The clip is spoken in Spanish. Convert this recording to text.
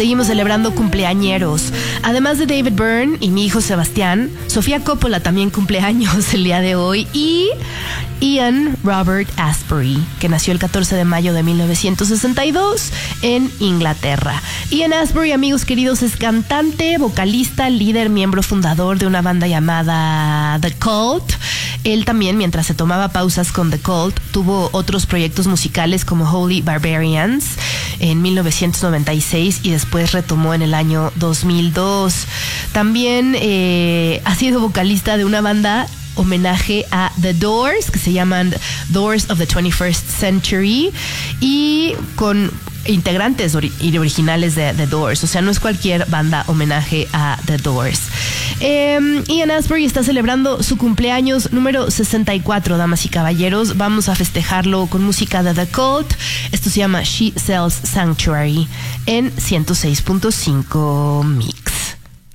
Seguimos celebrando cumpleañeros. Además de David Byrne y mi hijo Sebastián, Sofía Coppola también cumple años el día de hoy. Y Ian Robert Asbury, que nació el 14 de mayo de 1962 en Inglaterra. Ian Asbury, amigos queridos, es cantante, vocalista, líder, miembro fundador de una banda llamada The Cult. Él también, mientras se tomaba pausas con The Cult, tuvo otros proyectos musicales como Holy Barbarians en 1996 y después retomó en el año 2002. También ha sido vocalista de una banda homenaje a The Doors, que se llaman Doors of the 21st Century, y con integrantes originales de The Doors. O sea, no es cualquier banda homenaje a The Doors. Ian Asbury está celebrando su cumpleaños número 64, damas y caballeros. Vamos a festejarlo con música de The Cult. Esto se llama She Sells Sanctuary en 106.5 Mix.